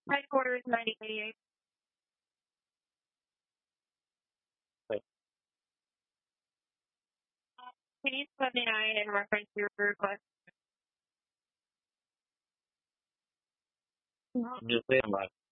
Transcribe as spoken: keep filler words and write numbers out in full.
Headquarters ninety eighty-eight. Please seventy-nine in reference to your request. Just say my